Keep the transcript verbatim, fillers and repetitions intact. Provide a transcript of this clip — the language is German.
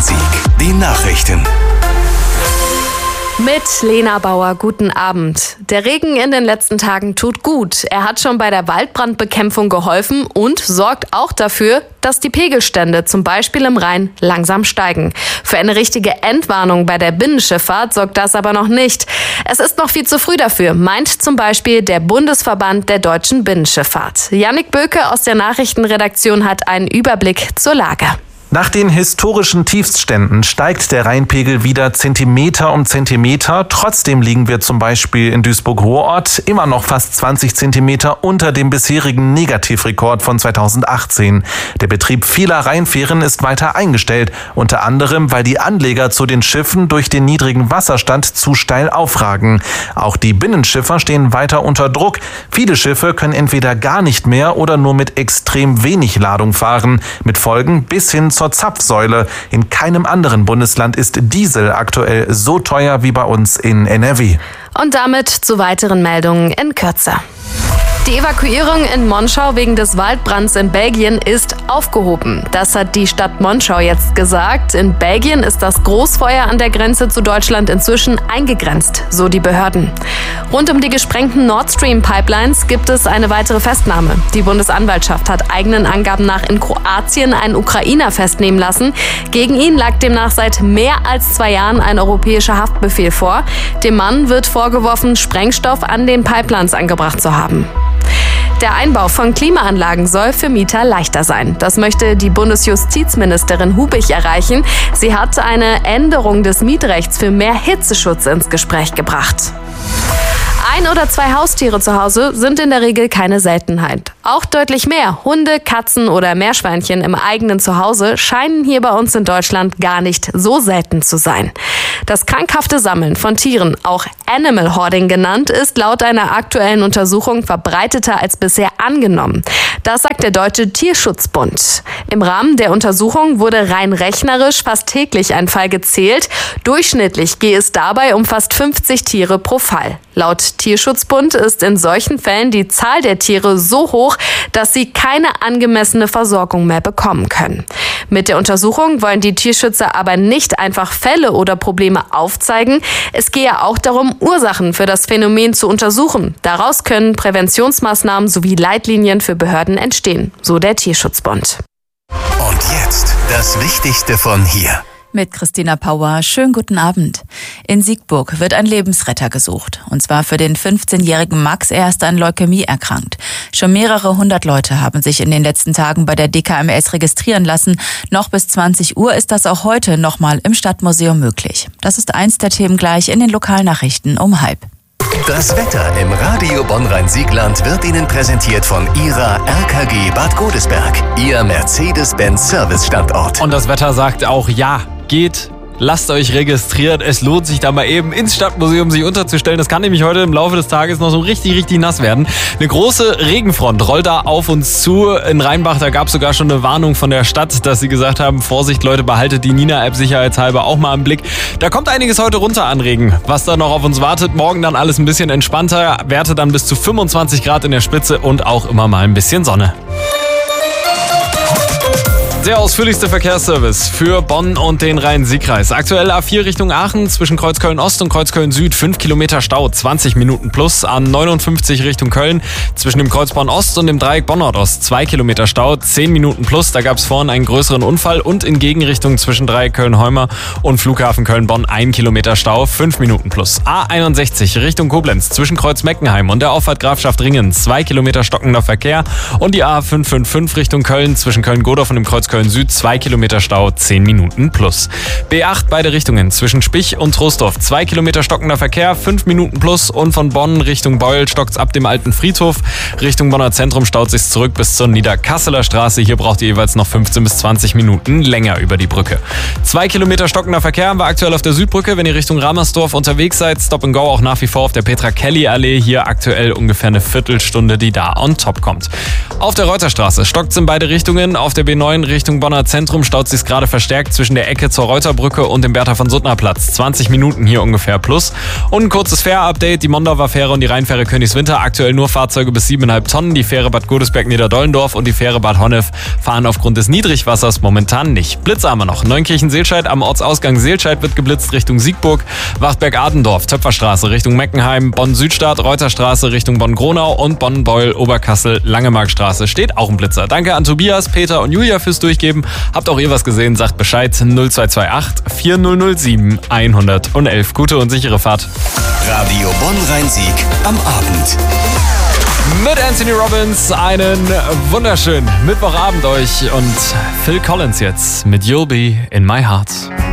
Sieg. Die Nachrichten. Mit Lena Bauer, guten Abend. Der Regen in den letzten Tagen tut gut. Er hat schon bei der Waldbrandbekämpfung geholfen und sorgt auch dafür, dass die Pegelstände zum Beispiel im Rhein langsam steigen. Für eine richtige Entwarnung bei der Binnenschifffahrt sorgt das aber noch nicht. Es ist noch viel zu früh dafür, meint zum Beispiel der Bundesverband der deutschen Binnenschifffahrt. Jannik Böke aus der Nachrichtenredaktion hat einen Überblick zur Lage. Nach den historischen Tiefstständen steigt der Rheinpegel wieder Zentimeter um Zentimeter. Trotzdem liegen wir zum Beispiel in Duisburg-Ruhrort immer noch fast zwanzig Zentimeter unter dem bisherigen Negativrekord von zweitausendachtzehn. Der Betrieb vieler Rheinfähren ist weiter eingestellt, unter anderem, weil die Anleger zu den Schiffen durch den niedrigen Wasserstand zu steil aufragen. Auch die Binnenschiffer stehen weiter unter Druck. Viele Schiffe können entweder gar nicht mehr oder nur mit extrem wenig Ladung fahren, mit Folgen bis hin zur Zapfsäule. In keinem anderen Bundesland ist Diesel aktuell so teuer wie bei uns in N R W. Und damit zu weiteren Meldungen in Kürze. Die Evakuierung in Monschau wegen des Waldbrands in Belgien ist aufgehoben. Das hat die Stadt Monschau jetzt gesagt. In Belgien ist das Großfeuer an der Grenze zu Deutschland inzwischen eingegrenzt, so die Behörden. Rund um die gesprengten Nord Stream Pipelines gibt es eine weitere Festnahme. Die Bundesanwaltschaft hat eigenen Angaben nach in Kroatien einen Ukrainer festnehmen lassen. Gegen ihn lag demnach seit mehr als zwei Jahren ein europäischer Haftbefehl vor. Dem Mann wird vorgeworfen, Sprengstoff an den Pipelines angebracht zu haben. Der Einbau von Klimaanlagen soll für Mieter leichter sein. Das möchte die Bundesjustizministerin Hubich erreichen. Sie hat eine Änderung des Mietrechts für mehr Hitzeschutz ins Gespräch gebracht. Ein oder zwei Haustiere zu Hause sind in der Regel keine Seltenheit. Auch deutlich mehr Hunde, Katzen oder Meerschweinchen im eigenen Zuhause scheinen hier bei uns in Deutschland gar nicht so selten zu sein. Das krankhafte Sammeln von Tieren, auch Animal Hoarding genannt, ist laut einer aktuellen Untersuchung verbreiteter als bisher angenommen. Das sagt der Deutsche Tierschutzbund. Im Rahmen der Untersuchung wurde rein rechnerisch fast täglich ein Fall gezählt. Durchschnittlich gehe es dabei um fast fünfzig Tiere pro Fall. Laut Tierschutzbund ist in solchen Fällen die Zahl der Tiere so hoch, dass sie keine angemessene Versorgung mehr bekommen können. Mit der Untersuchung wollen die Tierschützer aber nicht einfach Fälle oder Probleme aufzeigen. Es gehe auch darum, Ursachen für das Phänomen zu untersuchen. Daraus können Präventionsmaßnahmen sowie Leitlinien für Behörden entstehen, so der Tierschutzbund. Und jetzt das Wichtigste von hier. Mit Christina Pauer. Schönen guten Abend. In Siegburg wird ein Lebensretter gesucht. Und zwar für den fünfzehnjährigen Max. Er ist an Leukämie erkrankt. Schon mehrere hundert Leute haben sich in den letzten Tagen bei der D K M S registrieren lassen. Noch bis zwanzig Uhr ist das auch heute nochmal im Stadtmuseum möglich. Das ist eins der Themen gleich in den Lokalnachrichten um halb. Das Wetter im Radio Bonn-Rhein-Siegland wird Ihnen präsentiert von Ihrer R K G Bad Godesberg, Ihr Mercedes-Benz-Service-Standort. Und das Wetter sagt auch ja, geht. Lasst euch registrieren. Es lohnt sich da mal eben ins Stadtmuseum sich unterzustellen. Das kann nämlich heute im Laufe des Tages noch so richtig, richtig nass werden. Eine große Regenfront rollt da auf uns zu. In Rheinbach, da gab es sogar schon eine Warnung von der Stadt, dass sie gesagt haben, Vorsicht Leute, behaltet die Nina-App sicherheitshalber auch mal im Blick. Da kommt einiges heute runter an Regen. Was da noch auf uns wartet, morgen dann alles ein bisschen entspannter. Werte dann bis zu fünfundzwanzig Grad in der Spitze und auch immer mal ein bisschen Sonne. Der ausführlichste Verkehrsservice für Bonn und den Rhein-Sieg-Kreis. Aktuell A vier Richtung Aachen zwischen Kreuzköln-Ost und Kreuzköln-Süd fünf Kilometer Stau, zwanzig Minuten plus. A neunundfünfzig Richtung Köln zwischen dem Kreuz Bonn-Ost und dem Dreieck Bonn-Nord-Ost zwei Kilometer Stau, zehn Minuten plus. Da gab es vorhin einen größeren Unfall und in Gegenrichtung zwischen Dreieck Köln-Heumer und Flughafen Köln-Bonn ein Kilometer Stau, fünf Minuten plus. A einundsechzig Richtung Koblenz zwischen Kreuz Meckenheim und der Auffahrt Grafschaft Ringen zwei Kilometer stockender Verkehr und die A fünf fünf fünf Richtung Köln zwischen Köln-Godorf und dem Kreuz Köln-Süd zwei Kilometer Stau, zehn Minuten plus. B acht beide Richtungen zwischen Spich und Troisdorf zwei Kilometer stockender Verkehr, fünf Minuten plus und von Bonn Richtung Beul stockt's ab dem alten Friedhof. Richtung Bonner Zentrum staut sich's zurück bis zur Niederkasseler Straße. Hier braucht ihr jeweils noch fünfzehn bis zwanzig Minuten länger über die Brücke. Zwei Kilometer stockender Verkehr haben wir aktuell auf der Südbrücke. Wenn ihr Richtung Ramersdorf unterwegs seid, Stop and Go auch nach wie vor auf der Petra-Kelly-Allee. Hier aktuell ungefähr eine Viertelstunde, die da on top kommt. Auf der Reuterstraße stockt's in beide Richtungen. Auf der B neun Richtung Richtung Bonner Zentrum staut sich gerade verstärkt zwischen der Ecke zur Reuterbrücke und dem Bertha von Suttner Platz. zwanzig Minuten hier ungefähr plus. Und ein kurzes Fähr-Update. Die Mondauer Fähre und die Rheinfähre Königswinter. Aktuell nur Fahrzeuge bis sieben Komma fünf Tonnen. Die Fähre Bad Godesberg-Niederdollendorf und die Fähre Bad Honnef fahren aufgrund des Niedrigwassers momentan nicht. Blitze haben wir noch. Neunkirchen-Seelscheid am Ortsausgang Seelscheid wird geblitzt Richtung Siegburg. Wachtberg-Adendorf, Töpferstraße Richtung Meckenheim. Bonn-Südstadt, Reuterstraße Richtung Bonn-Gronau und Bonn-Beul-Oberkassel, Langemarkstraße steht auch ein Blitzer. Danke an Tobias, Peter und Julia fürs Durchgeben. Habt auch ihr was gesehen? Sagt Bescheid. null zwei zwei acht vier null null sieben eins eins eins. Gute und sichere Fahrt. Radio Bonn-Rhein-Sieg am Abend. Mit Anthony Robbins einen wunderschönen Mittwochabend euch und Phil Collins jetzt mit You'll Be in My Heart.